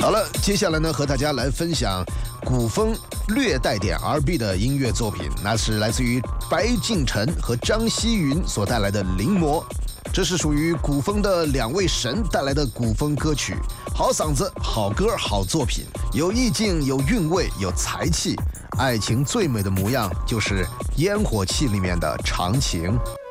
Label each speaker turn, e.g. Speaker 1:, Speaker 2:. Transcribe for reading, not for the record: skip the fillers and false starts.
Speaker 1: 好了，接下来呢，和大家来分享古风略带点 R&B 的音乐作品，那是来自于白敬晨和张希云所带来的《临摹》。这是属于古风的两位神带来的古风歌曲，好嗓子、好歌、好作品，有意境、有韵味、有才气。爱情最美的模样，就是烟火气里面的长情。